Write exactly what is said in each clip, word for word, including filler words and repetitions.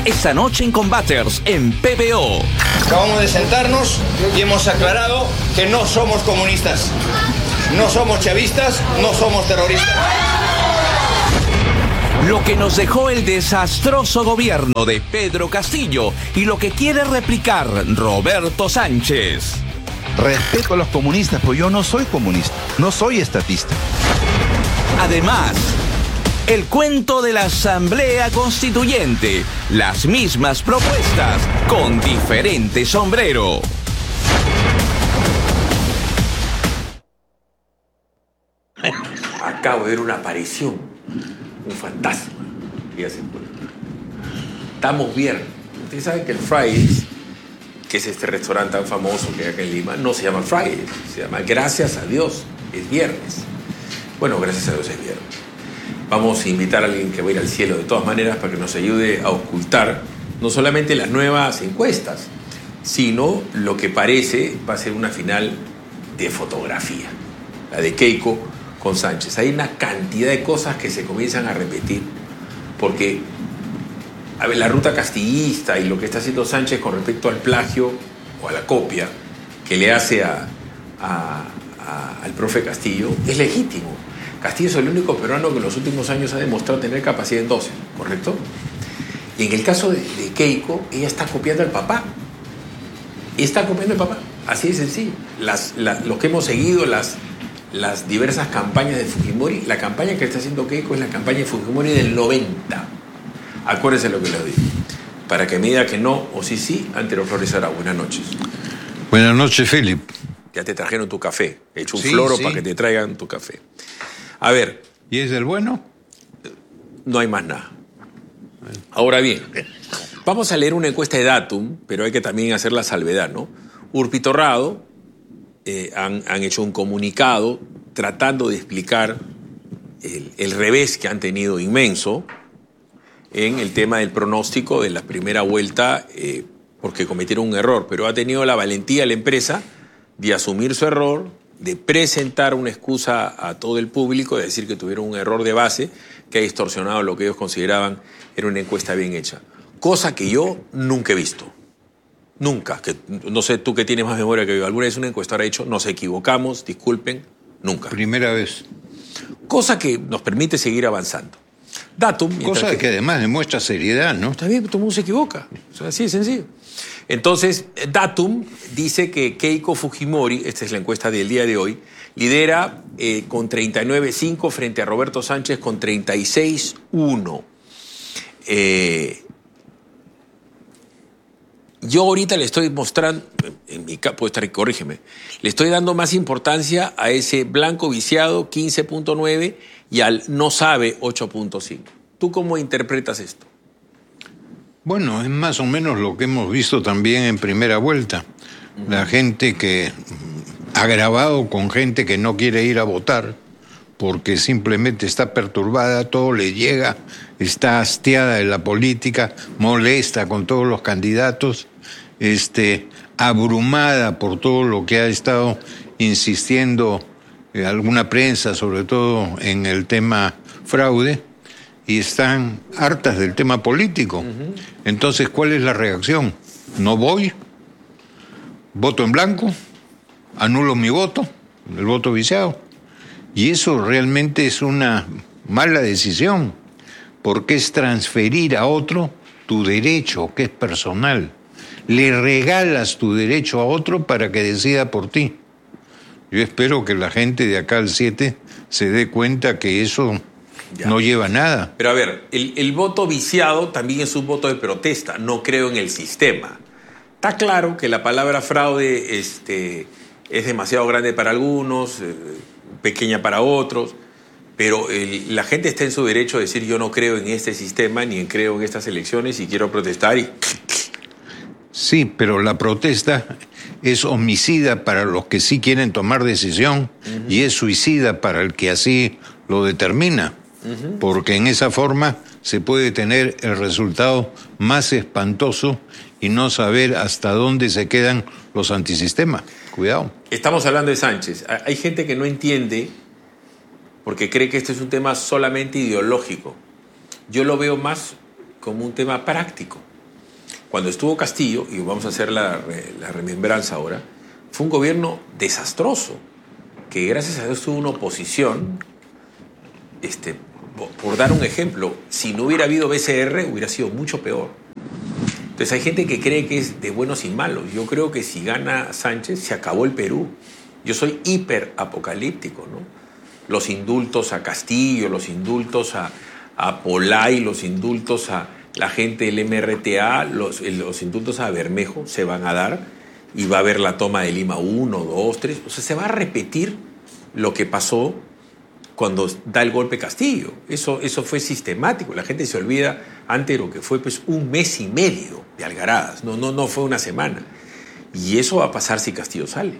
Esta noche en Combaters, en P B O. Acabamos de sentarnos y hemos aclarado que no somos comunistas, no somos chavistas, no somos terroristas. Lo que nos dejó el desastroso gobierno de Pedro Castillo y lo que quiere replicar Roberto Sánchez. Respeto a los comunistas, pues yo no soy comunista, no soy estatista. Además, el cuento de la Asamblea Constituyente, las mismas propuestas con diferente sombrero. Acabo de ver una aparición, un fantasma. Estamos viernes. Ustedes saben que el Fridays, que es este restaurante tan famoso que hay acá en Lima, no se llama Fridays, se llama Gracias a Dios, es viernes. Bueno, gracias a Dios es viernes. Vamos a invitar a alguien que va a ir al cielo de todas maneras para que nos ayude a ocultar no solamente las nuevas encuestas, sino lo que parece va a ser una final de fotografía, la de Keiko con Sánchez. Hay una cantidad de cosas que se comienzan a repetir, porque a ver, la ruta castillista y lo que está haciendo Sánchez con respecto al plagio o a la copia que le hace a, a, a, al profe Castillo es legítimo. Castillo es el único peruano que en los últimos años ha demostrado tener capacidad en doce, ¿correcto? Y en el caso de, de Keiko, ella está copiando al papá. Ella está copiando al papá, así de sencillo. Las, la, los que hemos seguido las, las diversas campañas de Fujimori, la campaña que está haciendo Keiko es la campaña de Fujimori del noventa. Acuérdense lo que les digo. Para que me diga que no o sí, sí, Antero Flores Ara. Buenas noches. Buenas noches, Philip. Ya te trajeron tu café. He hecho un sí, floro sí. para que te traigan tu café. A ver. ¿Y es el bueno? No hay más nada. Ahora bien, vamos a leer una encuesta de Datum, pero hay que también hacer la salvedad, ¿no? Urpi Torrado eh, han, han hecho un comunicado tratando de explicar el, el revés que han tenido inmenso en el tema del pronóstico de la primera vuelta, eh, porque cometieron un error, pero ha tenido la valentía la empresa de asumir su error, de presentar una excusa a todo el público, de decir que tuvieron un error de base que ha distorsionado lo que ellos consideraban era una encuesta bien hecha. Cosa que yo nunca he visto. Nunca. Que, no sé, tú que tienes más memoria que yo. Alguna vez una encuestadora ha dicho, nos equivocamos, disculpen, nunca. Primera vez. Cosa que nos permite seguir avanzando. Datum... Cosa que, que además demuestra seriedad, ¿no? Está bien, todo el mundo se equivoca. O sea, así de sencillo. Entonces, Datum dice que Keiko Fujimori, esta es la encuesta del día de hoy, lidera eh, con treinta y nueve punto cinco frente a Roberto Sánchez con treinta y seis punto uno. Eh, yo ahorita le estoy mostrando, en mi caso, puede estar, corrígeme, le estoy dando más importancia a ese blanco viciado quince punto nueve y al no sabe ocho punto cinco. ¿Tú cómo interpretas esto? Bueno, es más o menos lo que hemos visto también en primera vuelta. Uh-huh. La gente que ha grabado con gente que no quiere ir a votar porque simplemente está perturbada, todo le llega, está hastiada de la política, molesta con todos los candidatos, este, abrumada por todo lo que ha estado insistiendo eh, alguna prensa, sobre todo en el tema fraude, y están hartas del tema político. Uh-huh. Entonces, ¿cuál es la reacción? No voy, voto en blanco, anulo mi voto, el voto viciado. Y eso realmente es una mala decisión, porque es transferir a otro tu derecho, que es personal. Le regalas tu derecho a otro para que decida por ti. Yo espero que la gente de acá al siete se dé cuenta que eso... Ya. No lleva nada. Pero a ver, el, el voto viciado también es un voto de protesta. No creo en el sistema. Está claro que la palabra fraude este, es demasiado grande para algunos, eh, pequeña para otros, pero el, la gente está en su derecho a decir yo no creo en este sistema ni en creo en estas elecciones y quiero protestar. Y... Sí, pero la protesta es homicida para los que sí quieren tomar decisión uh-huh. y es suicida para el que así lo determina. Uh-huh. Porque en esa forma se puede tener el resultado más espantoso y no saber hasta dónde se quedan los antisistemas. Cuidado. Estamos hablando de Sánchez. Hay gente que no entiende porque cree que este es un tema solamente ideológico. Yo lo veo más como un tema práctico. cuando estuvo Castillo, y vamos a hacer la, la remembranza ahora, fue un gobierno desastroso, que gracias a Dios tuvo una oposición, este, por, por dar un ejemplo, si no hubiera habido B C R hubiera sido mucho peor. Entonces hay gente que cree que es de buenos y malos. Yo creo que si gana Sánchez se acabó el Perú. Yo soy hiper apocalíptico, ¿no? Los indultos a Castillo, los indultos a, a Polay, los indultos a la gente del M R T A, los, los indultos a Bermejo se van a dar y va a haber la toma de Lima uno, dos, tres. O sea, se va a repetir lo que pasó cuando da el golpe Castillo. Eso, eso fue sistemático. La gente se olvida antes de lo que fue pues, un mes y medio de algaradas. No, no, no fue una semana. Y eso va a pasar si Castillo sale.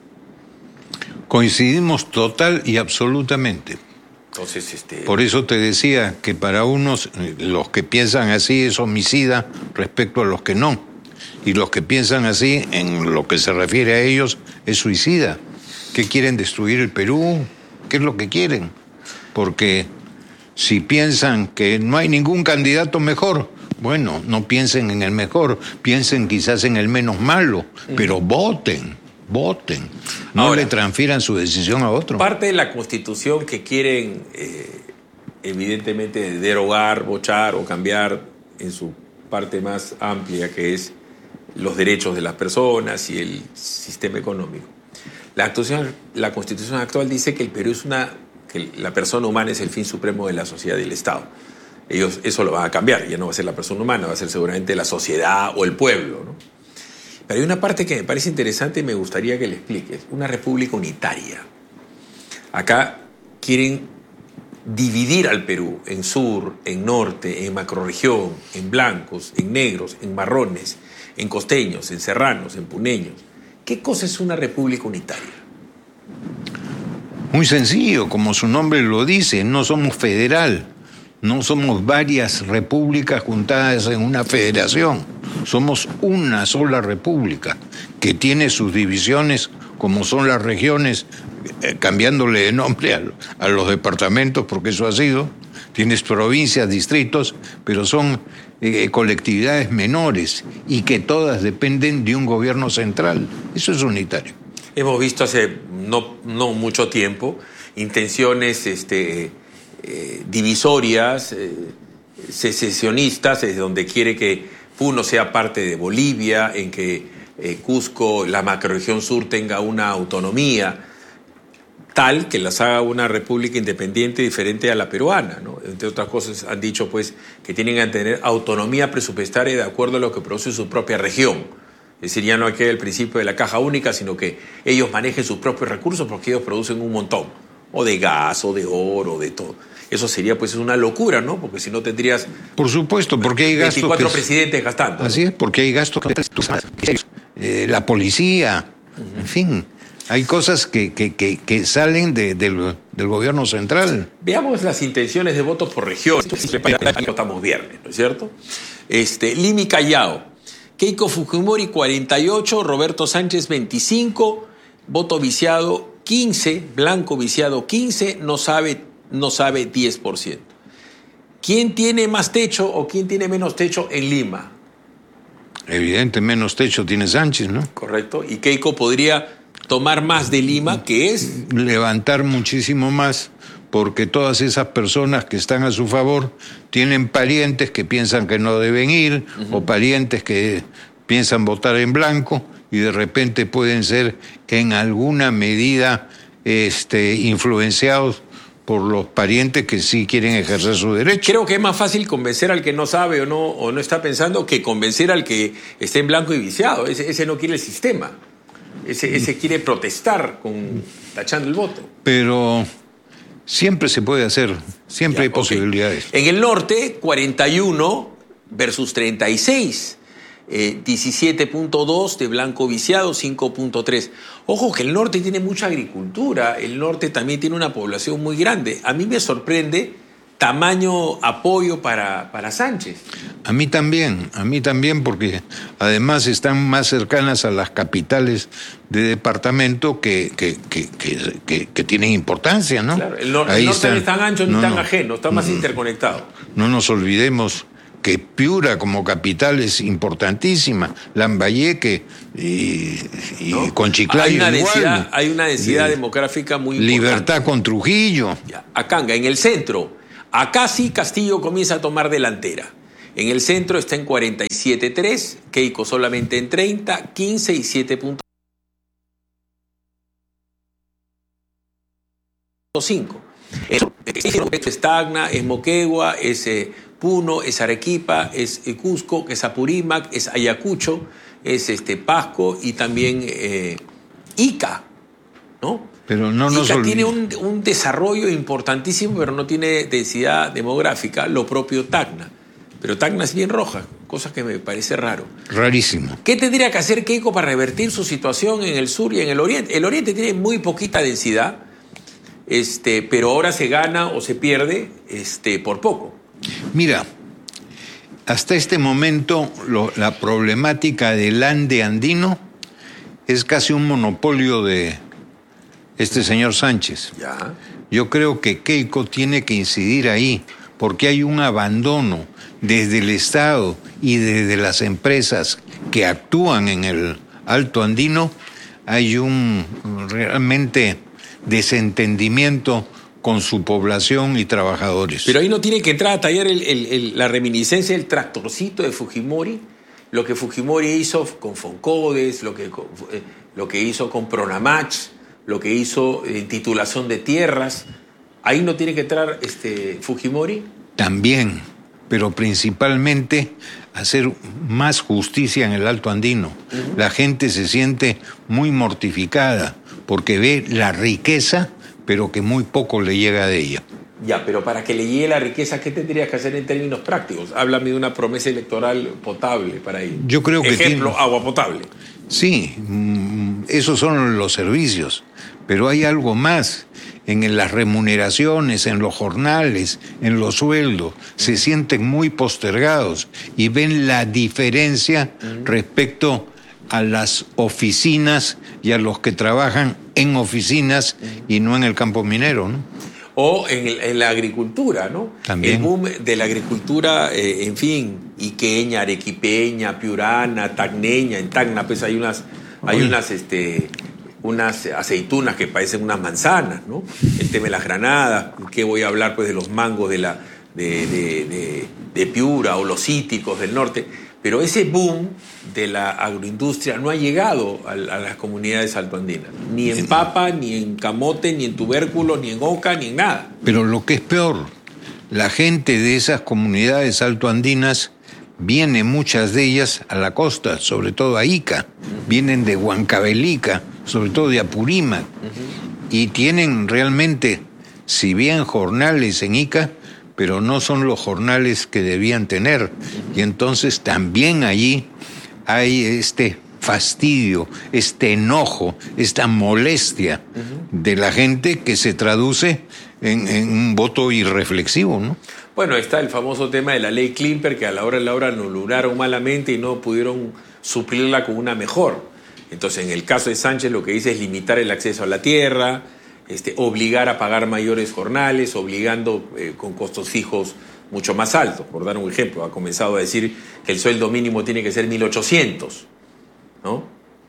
Coincidimos total y absolutamente. Entonces, este... Por eso te decía que para unos, los que piensan así es homicida respecto a los que no. Y los que piensan así, en lo que se refiere a ellos, es suicida. ¿Qué quieren? ¿Destruir el Perú? ¿Qué es lo que quieren? Porque si piensan que no hay ningún candidato mejor, bueno, no piensen en el mejor, piensen quizás en el menos malo, pero voten, voten. No Ahora, le transfieran su decisión a otro. Parte de la Constitución que quieren, eh, evidentemente, derogar, bochar o cambiar en su parte más amplia, que es los derechos de las personas y el sistema económico. La Constitución, la Constitución actual dice que el Perú es una, que la persona humana es el fin supremo de la sociedad y del Estado. Ellos eso lo van a cambiar, ya no va a ser la persona humana, va a ser seguramente la sociedad o el pueblo, ¿no? Pero hay una parte que me parece interesante y me gustaría que le expliques. Una república unitaria. Acá quieren dividir al Perú en sur, en norte, en macrorregión, en blancos, en negros, en marrones, en costeños, en serranos, en puneños. ¿Qué cosa es una república unitaria? Muy sencillo, como su nombre lo dice, no somos federal, no somos varias repúblicas juntadas en una federación, somos una sola república que tiene sus divisiones como son las regiones, eh, cambiándole de nombre a, a los departamentos, porque eso ha sido, tienes provincias, distritos, pero son eh, colectividades menores y que todas dependen de un gobierno central. Eso es unitario. Hemos visto hace no, no mucho tiempo intenciones este, eh, divisorias, eh, secesionistas, es donde quiere que Puno sea parte de Bolivia, en que eh, Cusco, la macrorregión sur, tenga una autonomía tal que las haga una república independiente diferente a la peruana, ¿no? Entre otras cosas han dicho pues que tienen que tener autonomía presupuestaria de acuerdo a lo que produce su propia región. Es decir, ya no hay que el principio de la caja única, sino que ellos manejen sus propios recursos porque ellos producen un montón, o de gas, o de oro, o de todo. Eso sería pues una locura, ¿no? Porque si no tendrías... Por supuesto, porque hay gastos... veinticuatro que... presidentes gastando. Así es, porque hay gastos que... Eh, la policía, uh-huh. En fin, hay cosas que, que, que, que salen de, del, del gobierno central. Veamos las intenciones de votos por región. Estamos viernes, ¿no es cierto? Este, Lima y Callao. Keiko Fujimori cuarenta y ocho, Roberto Sánchez veinticinco, voto viciado quince, blanco viciado quince, no sabe, no sabe diez por ciento. ¿Quién tiene más techo o quién tiene menos techo en Lima? Evidente, menos techo tiene Sánchez, ¿no? Correcto. Y Keiko podría tomar más de Lima, que es... levantar muchísimo más, porque todas esas personas que están a su favor tienen parientes que piensan que no deben ir, uh-huh. o parientes que piensan votar en blanco, y de repente pueden ser en alguna medida este, influenciados por los parientes que sí quieren ejercer su derecho. Creo que es más fácil convencer al que no sabe o no, o no está pensando que convencer al que esté en blanco y viciado. Ese, ese no quiere el sistema. Ese, ese quiere protestar con, tachando el voto. Pero siempre se puede hacer, siempre ya, hay okay. posibilidades. En el norte, cuarenta y uno versus treinta y seis. Eh, diecisiete punto dos de blanco viciado, cinco punto tres. Ojo que el norte tiene mucha agricultura, el norte también tiene una población muy grande. A mí me sorprende tamaño apoyo para, para Sánchez. A mí también, a mí también, porque además están más cercanas a las capitales de departamento que, que, que, que, que, que tienen importancia, ¿no? Claro, el, nor- el norte no es tan ancho ni no, tan no, ajeno, está más no, interconectado. No nos olvidemos porque Piura como capital es importantísima, Lambayeque y, y ¿no? Conchiclayo hay una igual. densidad, hay una densidad De- demográfica muy Libertad importante. con Trujillo. Ya, Acanga, en el centro. Acá sí Castillo comienza a tomar delantera. En el centro está en cuarenta y siete punto tres, Keiko solamente en treinta, quince y siete punto cinco. Eso es Tacna, es Moquegua, es eh, Puno, es Arequipa, es eh, Cusco, es Apurímac, es Ayacucho, es este, Pasco y también eh, Ica, ¿no? Pero no nos Ica tiene olvidemos. un, un desarrollo importantísimo, pero no tiene densidad demográfica, lo propio Tacna. Pero Tacna es bien roja, cosa que me parece raro. Rarísimo. ¿Qué tendría que hacer Keiko para revertir su situación en el sur y en el oriente? El oriente tiene muy poquita densidad, este, pero ahora se gana o se pierde este, por poco. Mira, hasta este momento lo- la problemática del ande andino es casi un monopolio de este señor Sánchez. Ya. Yo creo que Keiko tiene que incidir ahí, porque hay un abandono desde el Estado y desde las empresas que actúan en el Alto Andino. Hay un realmente desentendimiento con su población y trabajadores. Pero ahí no tiene que entrar a tallar el- el- el- la reminiscencia del tractorcito de Fujimori, lo que Fujimori hizo con Foncodes, lo que, eh, lo que hizo con Pronamach, lo que hizo en titulación de tierras. Ahí no tiene que entrar este, Fujimori. También, pero principalmente hacer más justicia en el Alto Andino. Uh-huh. La gente se siente muy mortificada porque ve la riqueza, pero que muy poco le llega de ella. Ya, pero para que le llegue la riqueza, ¿qué tendría que hacer en términos prácticos? Háblame de una promesa electoral potable para ello. Yo creo que Ejemplo, tiene... agua potable. Sí, esos son los servicios, pero hay algo más. En las remuneraciones, en los jornales, en los sueldos, se sienten muy postergados y ven la diferencia respecto a las oficinas y a los que trabajan en oficinas y no en el campo minero, ¿no? O en, el, en la agricultura, ¿no? También. El boom de la agricultura, eh, en fin, iqueña, arequipeña, piurana, tacneña. En Tacna, pues hay unas, hay unas, este, unas aceitunas que parecen unas manzanas, ¿no? El tema de las granadas. ¿Qué voy a hablar, pues, de los mangos de la de, de, de, de Piura o los cítricos del norte? Pero ese boom de la agroindustria no ha llegado a, a las comunidades altoandinas. Ni en papa, ni en camote, ni en tubérculo, ni en oca, ni en nada. Pero lo que es peor, la gente de esas comunidades altoandinas viene, muchas de ellas, a la costa, sobre todo a Ica. Vienen de Huancavelica, sobre todo de Apurímac. Uh-huh. Y tienen realmente, si bien jornales en Ica, pero no son los jornales que debían tener. Y entonces también allí hay este fastidio, este enojo, esta molestia uh-huh. de la gente que se traduce en, en un voto irreflexivo, ¿no? Bueno, está el famoso tema de la ley Klimper, que a la hora de la hora anularon malamente y no pudieron suplirla con una mejor. Entonces, en el caso de Sánchez, lo que dice es limitar el acceso a la tierra, Este, obligar a pagar mayores jornales, obligando eh, con costos fijos mucho más altos. Por dar un ejemplo, ha comenzado a decir que el sueldo mínimo tiene que ser mil ochocientos, ¿no?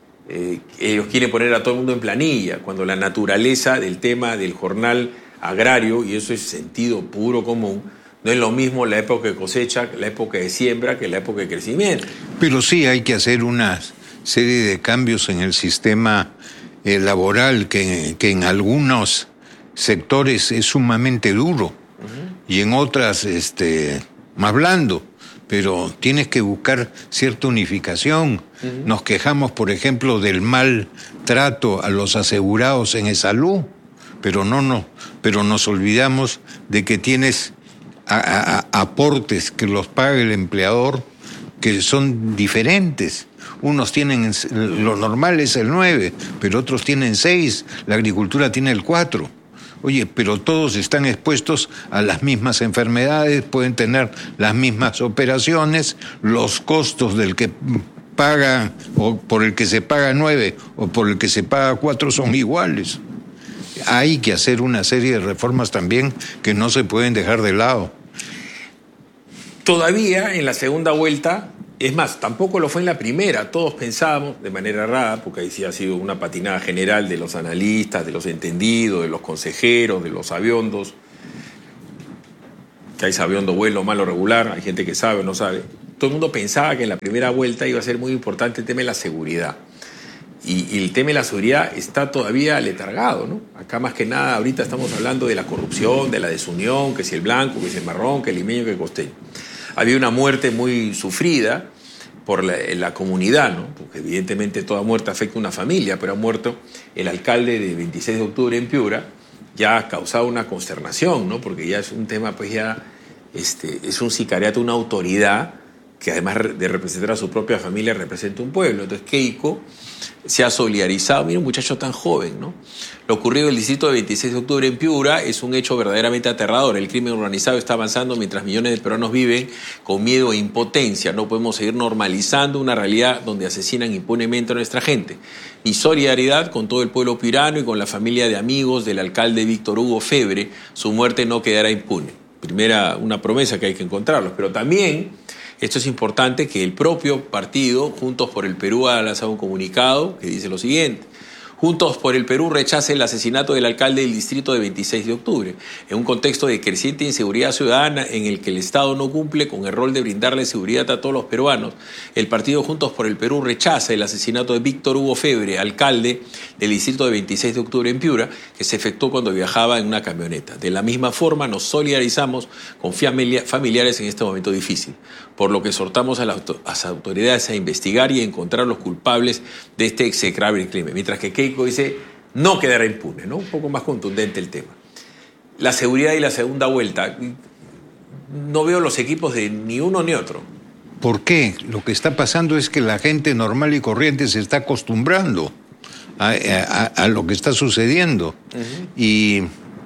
Eh, ellos quieren poner a todo el mundo en planilla, cuando la naturaleza del tema del jornal agrario, y eso es sentido puro común, no es lo mismo la época de cosecha, la época de siembra, que la época de crecimiento. Pero sí hay que hacer una serie de cambios en el sistema Eh, laboral que, que en algunos sectores es sumamente duro uh-huh. y en otras este, más blando, pero tienes que buscar cierta unificación. Uh-huh. Nos quejamos, por ejemplo, del mal trato a los asegurados en salud, pero no, no, pero nos olvidamos de que tienes a, a, a aportes que los paga el empleador que son diferentes. Unos tienen, lo normal es el nueve, pero otros tienen seis, la agricultura tiene el cuatro. Oye, pero todos están expuestos a las mismas enfermedades, pueden tener las mismas operaciones, los costos del que paga, o por el que se paga nueve, o por el que se paga cuatro son iguales. Hay que hacer una serie de reformas también que no se pueden dejar de lado. todavía en la segunda vuelta, es más, tampoco lo fue en la primera, todos pensábamos de manera errada, porque ahí sí ha sido una patinada general de los analistas, de los entendidos, de los consejeros, de los sabiondos, que hay sabiondo bueno, malo, regular, hay gente que sabe o no sabe. Todo el mundo pensaba que en la primera vuelta iba a ser muy importante el tema de la seguridad. Y, y el tema de la seguridad está todavía aletargado, ¿no? Acá más que nada ahorita estamos hablando de la corrupción, de la desunión, que si el blanco, que si el marrón, que el limeño, que el costeño. Había una muerte muy sufrida por la, la comunidad, ¿no? Porque evidentemente toda muerte afecta a una familia, pero ha muerto el alcalde de veintiséis de octubre en Piura, ya ha causado una consternación, ¿no? Porque ya es un tema, pues ya, este, es un sicariato, una autoridad que además de representar a su propia familia, representa un pueblo. Entonces Keiko se ha solidarizado. Mira, un muchacho tan joven, ¿no? Lo ocurrido en el distrito de veintiséis de octubre en Piura es un hecho verdaderamente aterrador. El crimen organizado está avanzando mientras millones de peruanos viven con miedo e impotencia. No podemos seguir normalizando una realidad donde asesinan impunemente a nuestra gente. Mi solidaridad con todo el pueblo piurano y con la familia de amigos del alcalde Víctor Hugo Febre. Su muerte no quedará impune. Primera, una promesa que hay que encontrarlos. Pero también, esto es importante, que el propio partido, Juntos por el Perú, ha lanzado un comunicado que dice lo siguiente: Juntos por el Perú rechaza el asesinato del alcalde del distrito de veintiséis de octubre. En un contexto de creciente inseguridad ciudadana en el que el Estado no cumple con el rol de brindarle seguridad a todos los peruanos, el partido Juntos por el Perú rechaza el asesinato de Víctor Hugo Febre, alcalde del distrito de veintiséis de octubre en Piura, que se efectuó cuando viajaba en una camioneta. De la misma forma, nos solidarizamos con familia, familiares en este momento difícil, por lo que exhortamos a las, a las autoridades a investigar y a encontrar los culpables de este execrable crimen. Mientras que Keiko dice, no quedará impune, ¿no? Un poco más contundente el tema. La seguridad y la segunda vuelta, no veo los equipos de ni uno ni otro. ¿Por qué? Lo que está pasando es que la gente normal y corriente se está acostumbrando a, a, a lo que está sucediendo. Uh-huh. Y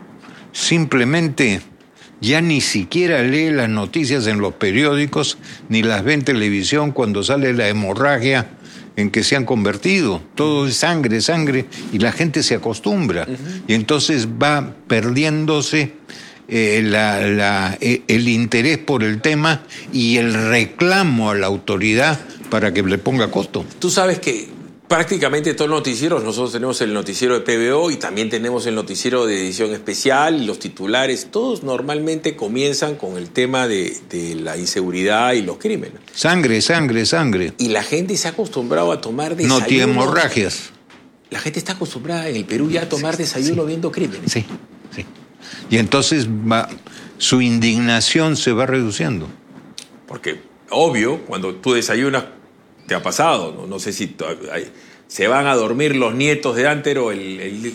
simplemente ya ni siquiera lee las noticias en los periódicos ni las ve en televisión cuando sale la hemorragia en que se han convertido. Todo es sangre, sangre, y la gente se acostumbra. Uh-huh. Y entonces va perdiéndose eh, la, la, el interés por el tema y el reclamo a la autoridad para que le ponga costo. Tú sabes que prácticamente todos los noticieros, nosotros tenemos el noticiero de P B O y también tenemos el noticiero de edición especial, los titulares, todos normalmente comienzan con el tema de, de la inseguridad y los crímenes. Sangre, sangre, sangre. Y la gente se ha acostumbrado a tomar desayuno. No tiene hemorragias. La gente está acostumbrada en el Perú ya a tomar sí, desayuno sí. viendo crímenes. Sí, sí. Y entonces va, su indignación se va reduciendo. Porque, obvio, cuando tú desayunas, te ha pasado, no, no sé si hay, se van a dormir los nietos de Antero el, el,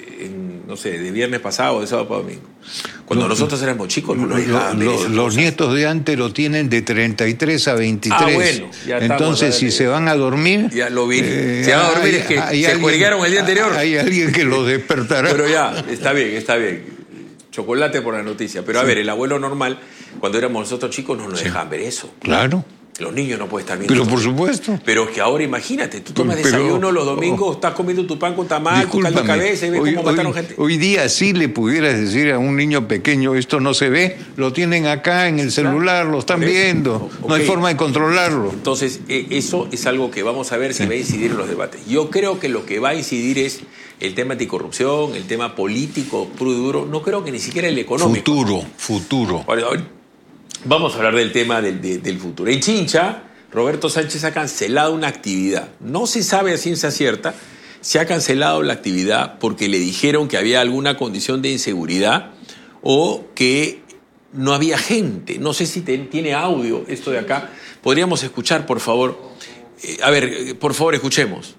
el, no sé, de viernes pasado, de sábado para domingo. Cuando los, nosotros éramos chicos no nos dejaban ver esas Los cosas. Nietos de Antero tienen de treinta y tres a veintitrés. Ah, bueno, ya entonces, si se van a dormir... Ya lo vi. Eh, se van a dormir, hay, es que se alguien, juegaron el día anterior. Hay alguien que los despertará. Pero ya, está bien, está bien. Chocolate por la noticia. Pero sí. A ver, el abuelo normal, cuando éramos nosotros chicos, no nos sí. dejaban ver eso. Claro. Los niños no pueden estar viendo. Pero por supuesto. Pero que ahora imagínate, tú tomas pero, desayuno los domingos, oh, estás comiendo tu pan con tamal, tu caldo de cabeza y ves hoy, cómo mataron hoy, gente. Hoy día sí le pudieras decir a un niño pequeño, esto no se ve, lo tienen acá en el celular, lo están viendo, okay. No hay forma de controlarlo. Entonces, eh, eso es algo que vamos a ver si sí. va a incidir en los debates. Yo creo que lo que va a incidir es el tema anticorrupción, el tema político puro y duro, no creo que ni siquiera el económico. Futuro, futuro. Ahora, ahora, vamos a hablar del tema del, de, del futuro. En Chincha, Roberto Sánchez ha cancelado una actividad. No se sabe a ciencia cierta si ha cancelado la actividad porque le dijeron que había alguna condición de inseguridad o que no había gente. No sé si te, tiene audio esto de acá. Podríamos escuchar, por favor. Eh, a ver, por favor, escuchemos.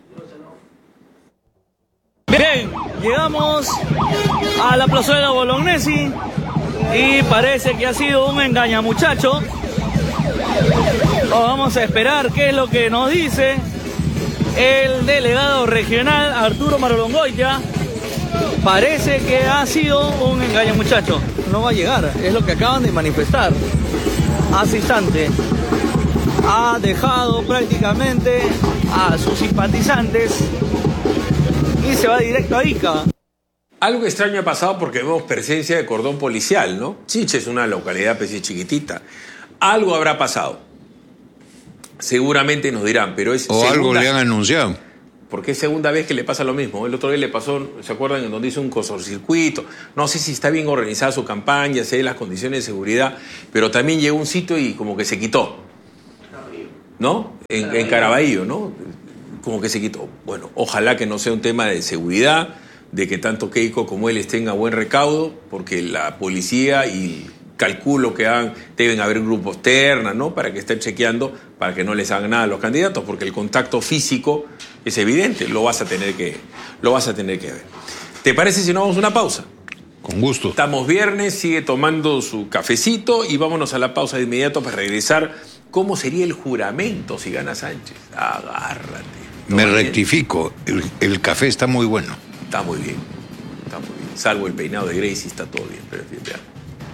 Bien, llegamos a la plazuela Bolognesi y parece que ha sido un engañamuchacho. Vamos a esperar qué es lo que nos dice el delegado regional Arturo Marolongoya. Parece que ha sido un engañamuchacho. No va a llegar, es lo que acaban de manifestar hace instante. Ha dejado prácticamente a sus simpatizantes y se va directo a Ica. Algo extraño ha pasado porque vemos presencia de cordón policial, ¿no? Chincha es una localidad pues, chiquitita. Algo habrá pasado. Seguramente nos dirán, pero es O segunda, algo le han anunciado. porque es segunda vez que le pasa lo mismo. El otro día le pasó, ¿se acuerdan? En donde hizo un cortocircuito. No sé si está bien organizada su campaña, si hay las condiciones de seguridad, pero también llegó a un sitio y como que se quitó. ¿No? En, en Caraballo, ¿no? Como que se quitó. Bueno, ojalá que no sea un tema de seguridad, de que tanto Keiko como él estén a buen recaudo, porque la policía y calculo que han, deben haber grupos ternas, ¿no? Para que estén chequeando, para que no les hagan nada a los candidatos, porque el contacto físico es evidente, lo vas a tener que, lo vas a tener que ver. ¿Te parece si no vamos a una pausa? Con gusto. Estamos viernes, sigue tomando su cafecito y vámonos a la pausa de inmediato para regresar. ¿Cómo sería el juramento si gana Sánchez? Agárrate. Me ¿Todo bien? rectifico, el, el café está muy bueno. Está muy bien, está muy bien. Salvo el peinado de Gracie, está todo bien, pero en fin, veamos.